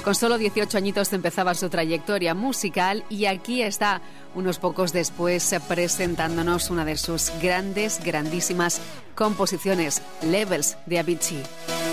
Con solo 18 añitos empezaba su trayectoria musical y aquí está, unos pocos después, presentándonos una de sus grandísimas composiciones, Levels, de Avicii.